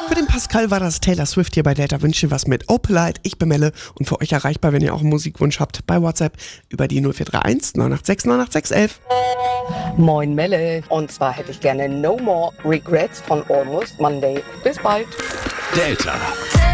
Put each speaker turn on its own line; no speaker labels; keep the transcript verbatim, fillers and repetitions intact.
Für den Pascal war das Taylor Swift hier bei Delta. Wünsche was mit Opelite. Ich bin Melle und für euch erreichbar, wenn ihr auch einen Musikwunsch habt, bei WhatsApp über die null vier drei eins neun acht sechs neun acht sechs eins eins.
Moin Melle. Und zwar hätte ich gerne No More Regrets von Almost Monday. Bis bald.
Delta